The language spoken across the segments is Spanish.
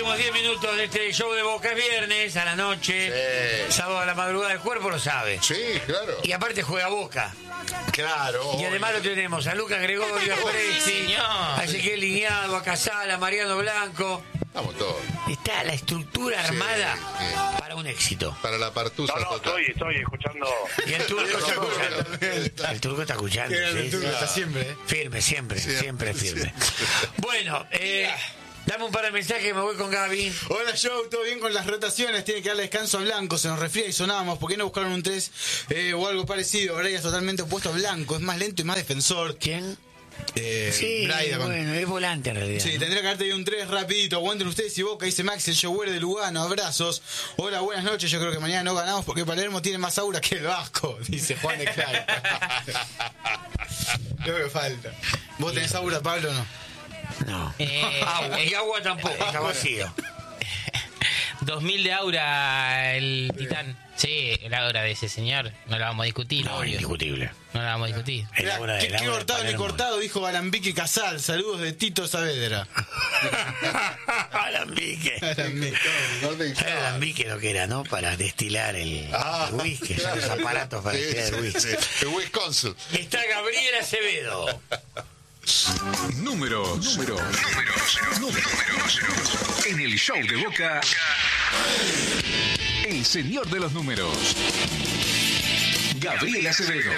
últimos 10 minutos de este show de Boca. Es viernes a la noche, sábado a la madrugada, el cuerpo lo sabe. Sí, claro. Y aparte juega Boca. Claro. Y además lo tenemos a Lucas Gregorio, a Presti, a Ezequiel Liñado, a Casal, a Mariano Blanco. Vamos todos. Está la estructura armada para un éxito. Para la partusa total. Estoy escuchando. Y el turco está escuchando. El turco está escuchando. El turco está siempre. Firme, siempre firme. Bueno, dame un par de mensajes, me voy con Gaby. Hola, Joe, ¿todo bien con las rotaciones? Tiene que darle descanso a Blanco, se nos resfría y sonamos. ¿Por qué no buscaron un 3 o algo parecido? Brian es totalmente opuesto a Blanco, es más lento y más defensor. ¿Quién? Sí, Brian, bueno, es volante en realidad. Sí, tendría que haberte ido un 3 rapidito. Aguanten ustedes y Boca, dice Max, el showware de Lugano. Abrazos. Hola, buenas noches. Yo creo que mañana no ganamos porque Palermo tiene más aura que el Vasco, dice Juan de Claro. Lo que falta. ¿Vos tenés aura, Pablo, o no? No. Y agua tampoco, está vacío. 2000 de aura el Titán. Sí, el aura de ese señor. No lo vamos a discutir. No, obvio. indiscutible. No lo vamos a discutir. ¿Qué cortado ni cortado? Dijo Alambique Casal. Saludos de Tito Saavedra. Alambique. Alambique lo que era, ¿no? Para destilar el whisky. Claro. Los aparatos para destilar el whisky. El Wisconsin. Está Gabriel Acevedo. Números. En el show de Boca, el señor de los números, Gabriel Acevedo.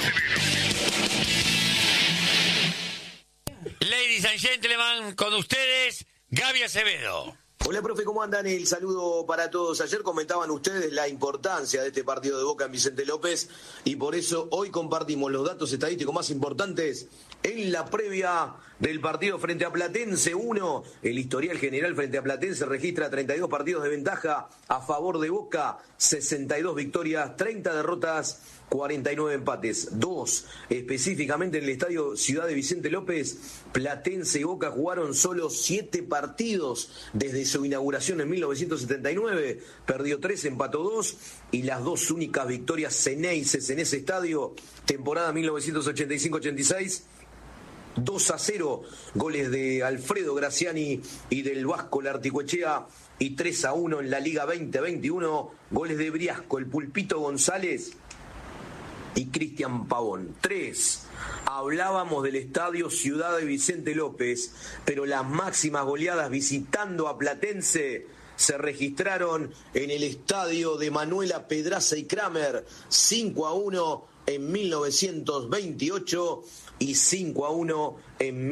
Ladies and gentlemen, con ustedes, Gaby Acevedo. Hola, profe, ¿cómo andan? El saludo para todos. Ayer comentaban ustedes la importancia de este partido de Boca en Vicente López y por eso hoy compartimos los datos estadísticos más importantes en la previa del partido frente a Platense. 1, el historial general frente a Platense registra 32 partidos de ventaja a favor de Boca, 62 victorias, 30 derrotas, 49 empates. 2, específicamente en el estadio Ciudad de Vicente López, Platense y Boca jugaron solo 7 partidos desde su inauguración en 1979, perdió 3, empató 2 y las 2 únicas victorias ceneices en ese estadio, temporada 1985-86, 2-0, goles de Alfredo Graciani y del Vasco Larticoechea, y 3-1 en la Liga 2021, goles de Briasco, el Pulpito González y Cristian Pavón. 3, hablábamos del estadio Ciudad de Vicente López, pero las máximas goleadas visitando a Platense se registraron en el estadio de Manuela Pedraza y Kramer, 5-1 en 1928 y 5-1 en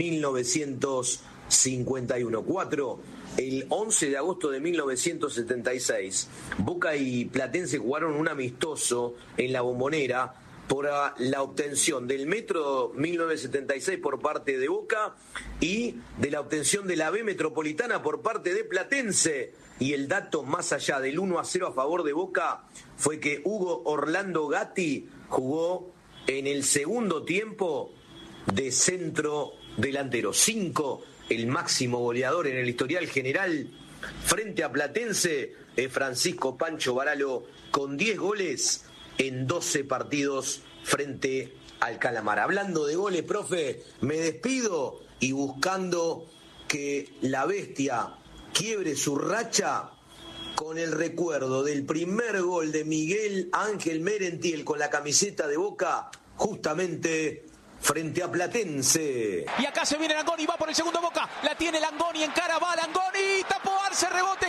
1951. 4, el 11 de agosto de 1976, Boca y Platense jugaron un amistoso en la Bombonera por la obtención del Metro 1976 por parte de Boca y de la obtención de la B Metropolitana por parte de Platense. Y el dato más allá del 1-0 a favor de Boca fue que Hugo Orlando Gatti jugó en el segundo tiempo de centro delantero. 5, el máximo goleador en el historial general frente a Platense es Francisco Pancho Varalo con 10 goles en 12 partidos frente al Calamar. Hablando de goles, profe, me despido y buscando que la bestia quiebre su racha con el recuerdo del primer gol de Miguel Ángel Merentiel con la camiseta de Boca, justamente frente a Platense. Y acá se viene Langoni, va por el segundo Boca, la tiene Langoni, encara, va Langoni, tapó Arce, rebote.